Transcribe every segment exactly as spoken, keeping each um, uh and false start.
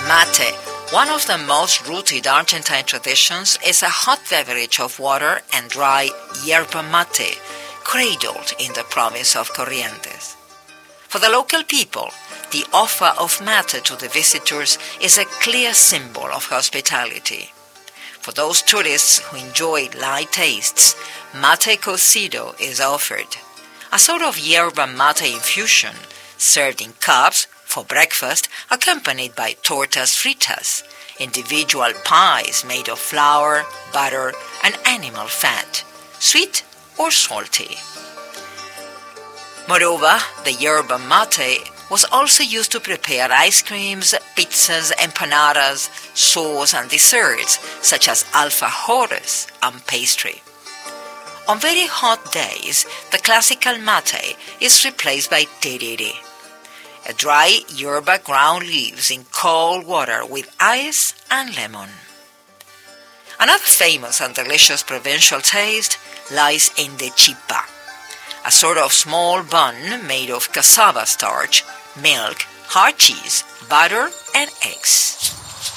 Mate, one of the most rooted Argentine traditions, is a hot beverage of water and dry yerba mate, cradled in the province of Corrientes. For the local people, the offer of mate to the visitors is a clear symbol of hospitality. For those tourists who enjoy light tastes, mate cocido is offered, a sort of yerba mate infusion served in cups for breakfast, accompanied by tortas fritas, individual pies made of flour, butter, and animal fat, sweet or salty. Moreover, the yerba mate was also used to prepare ice creams, pizzas, empanadas, sauce, and desserts, such as alfajores and pastry. On very hot days, the classical mate is replaced by tereré, a dry yerba ground leaves in cold water with ice and lemon. Another famous and delicious provincial taste lies in the chipa, a sort of small bun made of cassava starch, milk, hard cheese, butter, and eggs.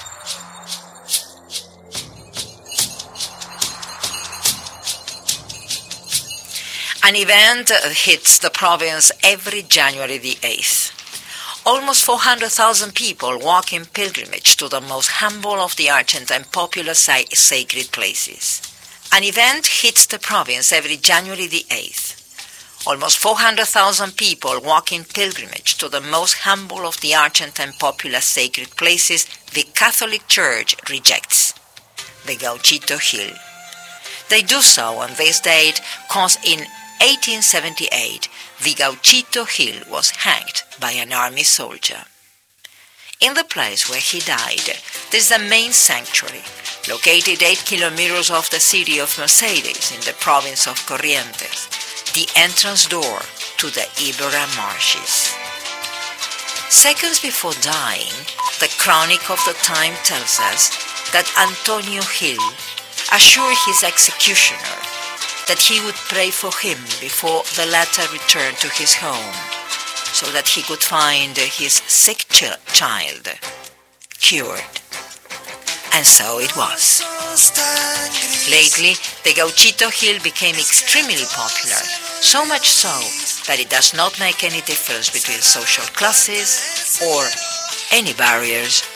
An event hits the province every January the eighth. Almost four hundred thousand people walk in pilgrimage to the most humble of the Argentine popular sacred places. An event hits the province every January the eighth. Almost four hundred thousand people walk in pilgrimage to the most humble of the Argentine popular sacred places the Catholic Church rejects, the Gauchito Hill. They do so on this date because in eighteen seventy-eight, the Gauchito Hill was hanged by an army soldier. In the place where he died, there is the main sanctuary, located eight kilometers off the city of Mercedes in the province of Corrientes, the entrance door to the Ibera marshes. Seconds before dying, the chronic of the time tells us that Antonio Hill assured his executioner that he would pray for him before the latter returned to his home, so that he could find his sick ch- child cured. And so it was. Lately, the Gauchito Hill became extremely popular, so much so that it does not make any difference between social classes or any barriers